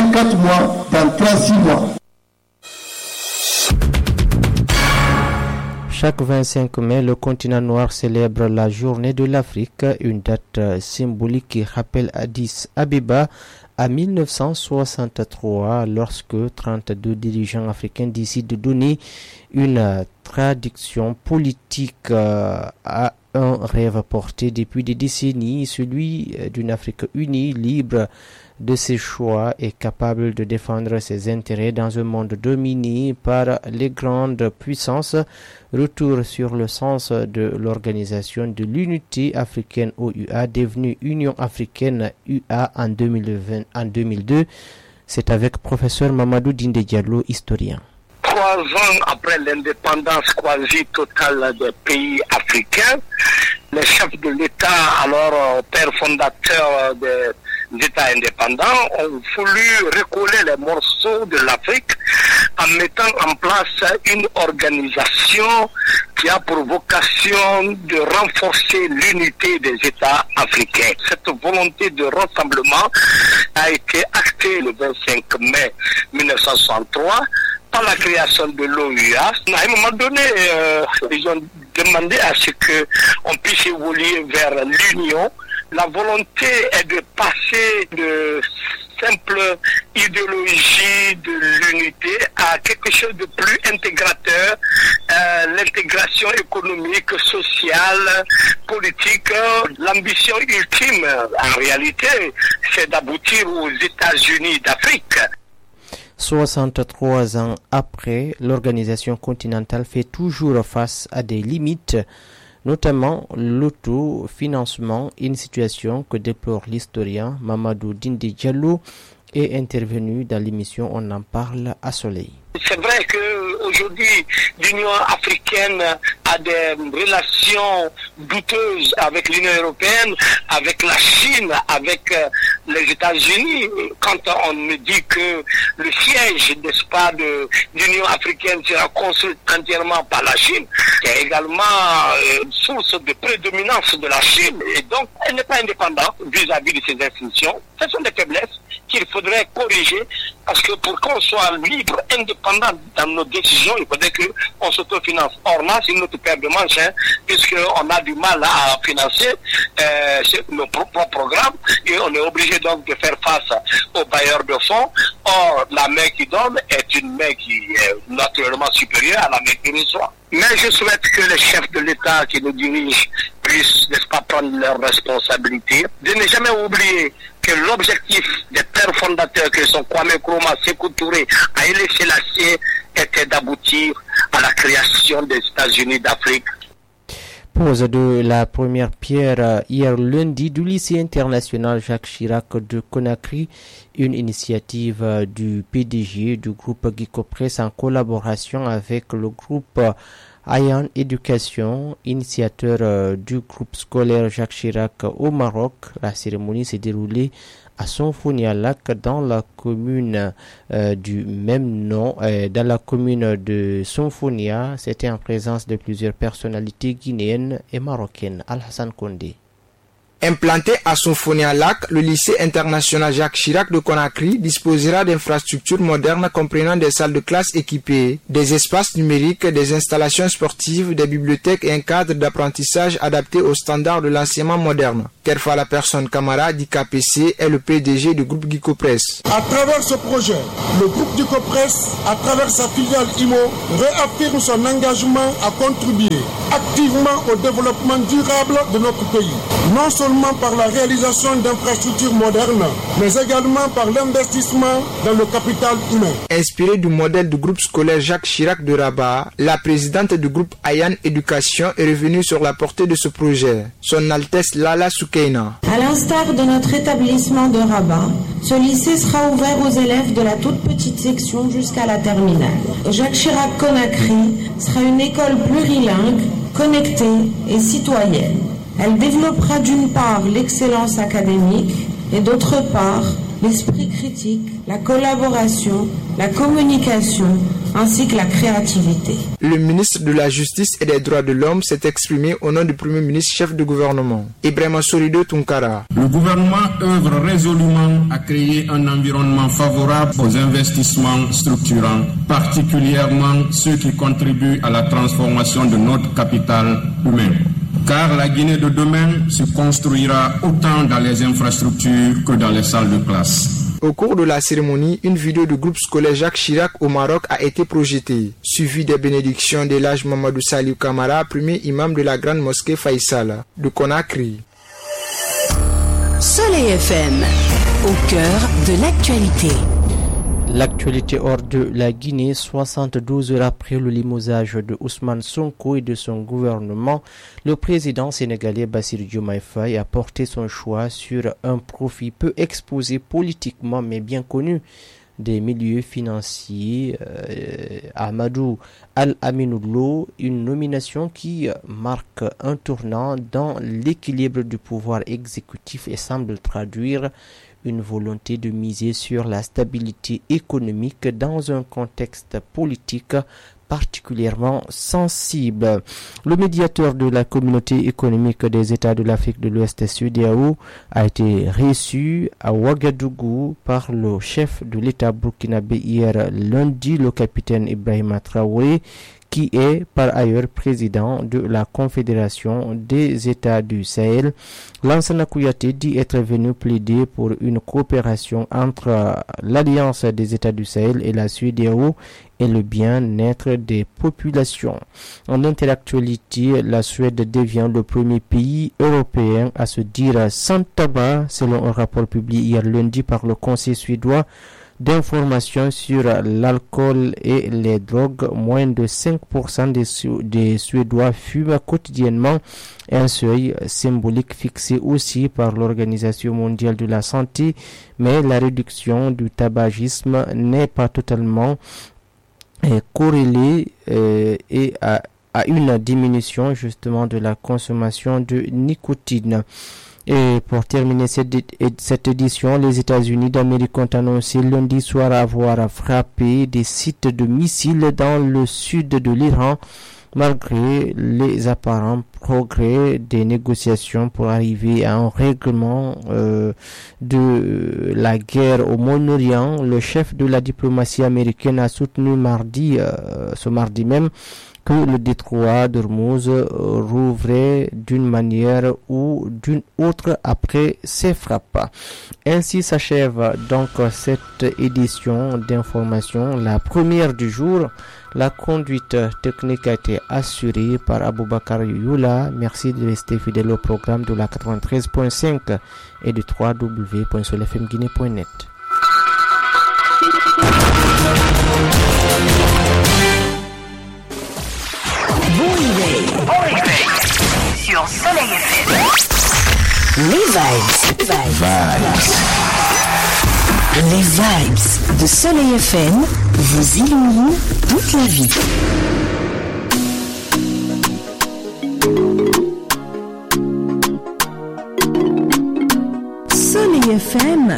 4 mois, dans 6 mois. Chaque 25 mai, le continent noir célèbre la journée de l'Afrique, une date symbolique qui rappelle Addis Abeba à 1963 lorsque 32 dirigeants africains décident de donner une traduction politique à un rêve porté depuis des décennies, celui d'une Afrique unie, libre de ses choix et capable de défendre ses intérêts dans un monde dominé par les grandes puissances. Retour sur le sens de l'Organisation de l'Unité africaine OUA, devenue Union africaine UA en 2002. C'est avec professeur Mamadou Dinde Diallo, historien. 3 ans après l'indépendance quasi totale des pays africains, les chefs de l'État, alors pères fondateurs des États indépendants, ont voulu recoller les morceaux de l'Afrique en mettant en place une organisation qui a pour vocation de renforcer l'unité des États africains. Cette volonté de rassemblement a été actée le 25 mai 1963 par la création de l'OUA. À un moment donné, ils ont demandé à ce qu'on puisse évoluer vers l'union. La volonté est de passer de simple idéologie de l'unité à quelque chose de plus intégrateur, l'intégration économique, sociale, politique. L'ambition ultime, en réalité, c'est d'aboutir aux États-Unis d'Afrique. 63 ans après, l'organisation continentale fait toujours face à des limites, notamment l'autofinancement, une situation que déplore l'historien Mamadou Dinde Diallo, est intervenu dans l'émission On en parle à Soleil. C'est vrai qu'aujourd'hui, l'Union africaine a des relations douteuses avec l'Union européenne, avec la Chine, avec les États-Unis. Quand on me dit que le siège, n'est-ce pas, de l'Union africaine sera construit entièrement par la Chine, c'est également une source de prédominance de la Chine. Et donc, elle n'est pas indépendante vis-à-vis de ses institutions. Ce sont des faiblesses qu'il faudrait corriger, parce que pour qu'on soit libre, indépendant dans nos décisions, il faudrait qu'on s'autofinance. Or là, c'est notre paire de manche, puisqu'on a du mal à financer nos propres programmes, et on est obligé donc de faire face aux bailleurs de fonds. Or, la main qui donne est une main qui est naturellement supérieure à la main qui reçoit. Mais je souhaite que les chefs de l'État qui nous dirigent puissent, n'est-ce pas, prendre leurs responsabilités, de ne jamais oublier que l'objectif des pères fondateurs que sont Kwame Nkrumah, Sékou Touré, Haïlé Sélassié était d'aboutir à la création des États-Unis d'Afrique. Pose de la première pierre hier lundi du lycée international Jacques Chirac de Conakry, une initiative du PDG du groupe Guicopress en collaboration avec le groupe Ayan Éducation, initiateur du groupe scolaire Jacques Chirac au Maroc. La cérémonie s'est déroulée à Sonfonia-Lac dans la commune du même nom, dans la commune de Sonfonia. C'était en présence de plusieurs personnalités guinéennes et marocaines. Al-Hassan Kondé. Implanté à Sonfonia-Lac, le lycée international Jacques Chirac de Conakry disposera d'infrastructures modernes comprenant des salles de classe équipées, des espaces numériques, des installations sportives, des bibliothèques et un cadre d'apprentissage adapté aux standards de l'enseignement moderne. Kerfa la personne Camara d'IKPC est le PDG du groupe Guicopress. À travers ce projet, le groupe Guicopress, à travers sa filiale IMO, réaffirme son engagement à contribuer activement au développement durable de notre pays. Non seulement par la réalisation d'infrastructures modernes, mais également par l'investissement dans le capital humain. Inspiré du modèle du groupe scolaire Jacques Chirac de Rabat, la présidente du groupe Ayan Éducation est revenue sur la portée de ce projet. Son Altesse Lala Soukeina. À l'instar de notre établissement de Rabat, ce lycée sera ouvert aux élèves de la toute petite section jusqu'à la terminale. Jacques Chirac Conakry sera une école plurilingue, connectée et citoyenne. Elle développera d'une part l'excellence académique et d'autre part l'esprit critique, la collaboration, la communication, ainsi que la créativité. Le ministre de la Justice et des Droits de l'Homme s'est exprimé au nom du Premier ministre chef de gouvernement, Ibrahima Sorido Tunkara. Le gouvernement œuvre résolument à créer un environnement favorable aux investissements structurants, particulièrement ceux qui contribuent à la transformation de notre capital humain. Car la Guinée de demain se construira autant dans les infrastructures que dans les salles de classe. Au cours de la cérémonie, une vidéo du groupe scolaire Jacques Chirac au Maroc a été projetée, suivie des bénédictions de l'Haj Mamadou Saliou Kamara, premier imam de la grande mosquée Faïsal de Conakry. Soleil FM, au cœur de l'actualité. L'actualité hors de la Guinée, 72 heures après le limogeage de Ousmane Sonko et de son gouvernement, le président sénégalais Bassirou Diomaye Faye a porté son choix sur un profil peu exposé politiquement mais bien connu des milieux financiers, Amadou Al-Aminoulo, une nomination qui marque un tournant dans l'équilibre du pouvoir exécutif et semble traduire une volonté de miser sur la stabilité économique dans un contexte politique particulièrement sensible. Le médiateur de la communauté économique des États de l'Afrique de l'Ouest, CEDEAO, a été reçu à Ouagadougou par le chef de l'État burkinabé hier lundi, le capitaine Ibrahima Traoré, qui est par ailleurs président de la Confédération des États du Sahel. Lansana Kouyaté dit être venu plaider pour une coopération entre l'Alliance des États du Sahel et la CEDEAO et le bien-être des populations. En interactualité, la Suède devient le premier pays européen à se dire sans tabac, selon un rapport publié hier lundi par le Conseil suédois d'informations sur l'alcool et les drogues. Moins de 5% des Suédois fument quotidiennement, un seuil symbolique fixé aussi par l'Organisation mondiale de la santé, mais la réduction du tabagisme n'est pas totalement corrélée et à une diminution justement de la consommation de nicotine. Et pour terminer cette édition, les États-Unis d'Amérique ont annoncé lundi soir avoir frappé des sites de missiles dans le sud de l'Iran, malgré les apparents progrès des négociations pour arriver à un règlement de la guerre au Moyen-Orient. Le chef de la diplomatie américaine a soutenu ce mardi même, que le détroit d'Ormuz rouvrait d'une manière ou d'une autre après ces frappes. Ainsi s'achève donc cette édition d'information, la première du jour. La conduite technique a été assurée par Aboubakar Youla. Merci de rester fidèle au programme de la 93.5 et du www.solfmguinée.net. Bon réveil sur Soleil FM. Les vibes de Soleil FM vous illuminent toute la vie. Soleil FM,